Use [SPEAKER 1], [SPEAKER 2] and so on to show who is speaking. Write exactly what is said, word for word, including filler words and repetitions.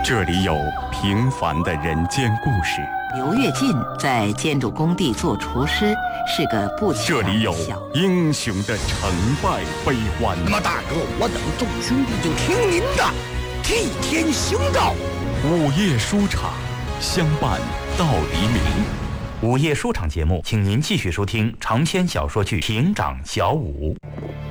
[SPEAKER 1] 这里有平凡的人间故事。
[SPEAKER 2] 刘跃进在建筑工地做厨师，是个不起眼的小。
[SPEAKER 1] 这里有英雄的成败悲欢。
[SPEAKER 3] 那么大哥，我等众兄弟就听您的，替天行道。
[SPEAKER 1] 午夜书场，相伴到黎明。
[SPEAKER 4] 午夜书场节目，请您继续收听长篇小说剧《亭长小五》。